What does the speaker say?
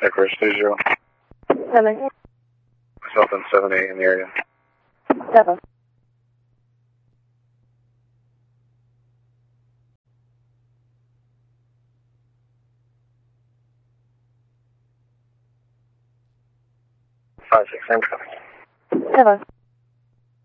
Decoration 30. 7. Myself and 7A in the area. 7. Five, 6, same traffic. 7.